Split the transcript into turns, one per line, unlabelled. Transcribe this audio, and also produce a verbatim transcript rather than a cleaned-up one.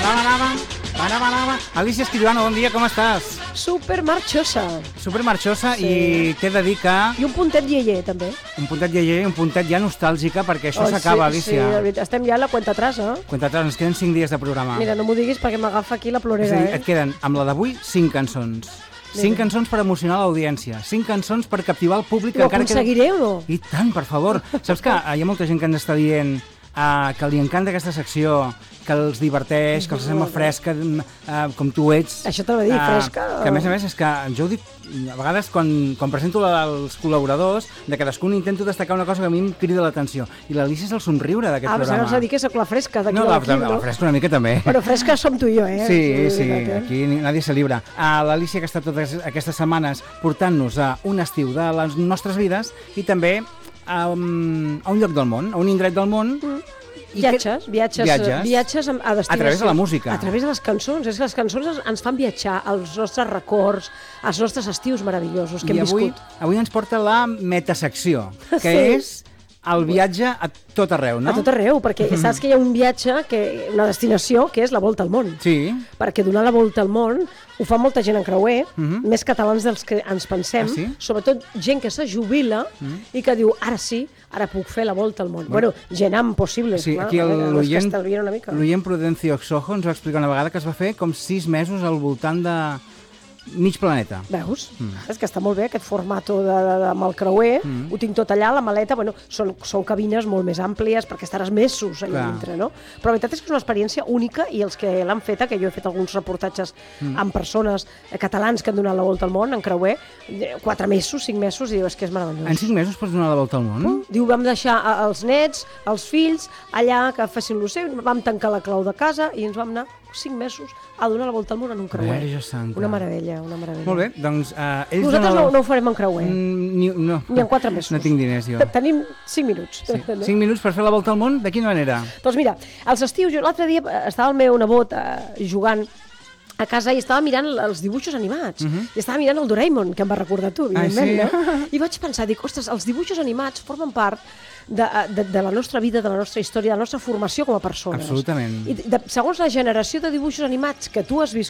Alicia Escribano, bon dia, com estàs?
Super marxosa.
Super marxosa, sí. I t'he de dir que...
I un puntet lleier, també.
Un puntet lleier i un puntet ja nostàlgica, perquè això oh, s'acaba,
sí,
Alicia.
Sí, estem ja a la cuenta atrás, eh?
Cuenta atrás, ens queden cinc dies de programa.
Mira, no m'ho diguis perquè m'agafa aquí la plorera,
és a dir,
eh?
Et queden, amb la d'avui, cinc cançons. Cinc cançons per emocionar l'audiència, cinc cançons per captivar el públic.
Ho aconseguiré o no?
I tant, per favor. Saps que hi ha molta gent que ens està dient uh, que li encanta aquesta secció, que els diverteix, que els sembla fresca, uh, com tu ets.
Això t'ho va dir, uh, fresca?
Que a més a més és que jo ho dic, a vegades quan, quan presento els col·laboradors, de cadascun intento destacar una cosa que a mi em crida l'atenció. I l'Alicia és el somriure d'aquest
ah,
programa.
Ah, però s'ha de dir que soc la fresca d'aquí
no,
de l'equip,
no? No, la fresca una mica també.
Però fresca som tu i jo, eh?
Sí, sí, aquí nadie se libra. Uh, L'Alicia que està totes aquestes setmanes portant-nos a un estiu de les nostres vides i també um, a un lloc del món, a un indret del món. Mm.
Viatges, viatges, viatges, viatges a destinacions.
A través de la música.
A través de les cançons. És que les cançons ens fan viatjar als nostres records, als nostres estius meravellosos que
I
hem
avui,
viscut.
Avui ens porta la metasecció, que
sí.
és el viatge a tot arreu, no?
A tot arreu, perquè saps que hi ha un viatge, que una destinació, que és la volta al món.
Sí.
Perquè donar la volta al món ho fa molta gent en creuer, uh -huh. més catalans dels que ens pensem,
ah, sí?
sobretot gent que se jubila uh -huh. i que diu, ara sí, ara puc fer la volta al món. Bueno, bueno gent amb possibles,
sí,
clar,
aquí
l'oient
Prudencio Xojo ens va explicar una vegada que es va fer com sis mesos al voltant de mig planeta.
Veus? Mm. És que està molt bé aquest formato de, de, de, amb el creuer, mm. ho tinc tot allà, la maleta, bueno, són, són cabines molt més àmplies perquè estaràs mesos allà Clar. dintre, no? Però la veritat és que és una experiència única i els que l'han feta, que jo he fet alguns reportatges mm. amb persones eh, catalans que han donat la volta al món en creuer, quatre mesos, cinc mesos, i diu, és que és meravellós.
En cinc mesos pots donar la volta al món?
Mm. Diu, vam deixar els nets, els fills, allà que fessin l'ocell, vam tancar la clau de casa i ens vam anar cinc mesos a donar la volta al món en un creuer.
Verge Santa.
Una meravella, una meravella.
Molt bé, doncs... Uh, ells
Nosaltres
la...
no, no ho farem en creuer.
Mm, ni, no.
Ni en quatre mesos.
No tinc diners, jo.
Tenim cinc minuts.
Sí. Cinc minuts per fer la volta al món? De quina manera?
Doncs mira, als estius, jo l'altre dia estava el meu nebot eh, jugant a casa i estava mirant els dibuixos animats. Uh -huh. I estava mirant el Doraemon, que em va recordar tu, evidentment,
ah, sí?
no? I vaig pensar, dic, ostres, els dibuixos animats formen part de, de, de la nostra vida, de la nostra història, de la nostra formació com a persones.
Absolutament.
I de, segons la generació de dibuixos animats que tu has viscut,